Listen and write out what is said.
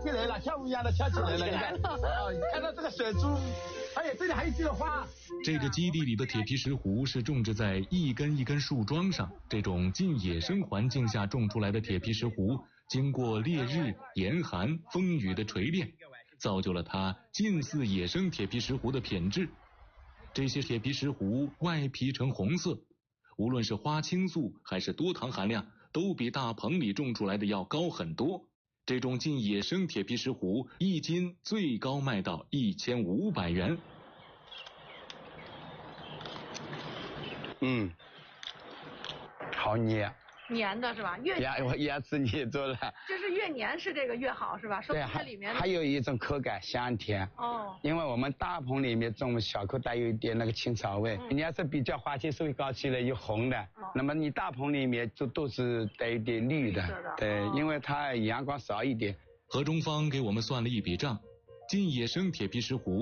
起来了，跳舞一样的跳起来了，你看，看到这个水珠，而且这里还有一句话。 这个基地里的铁皮石斛是种植在一根一根树桩上，这种近野生环境下种出来的铁皮石斛，经过烈日、严寒、风雨的锤炼，造就了它近似野生铁皮石斛的品质。这些铁皮石斛外皮呈红色，无论是花青素还是多糖含量，都比大棚里种出来的要高很多。这种近野生铁皮石斛1斤最高卖到1500元。 好捏， 粘的是吧？ 我牙齿捏住了。 就是越粘是这个越好是吧？说明它里面还有一种口感香甜。 哦。 因为我们大棚里面种小颗带有一点那个青草味，你要是比较花青素高起来有红的，那么你大棚里面就都是带一点绿的。对，因为它阳光少一点。 何中芳给我们算了一笔账，近野生铁皮石斛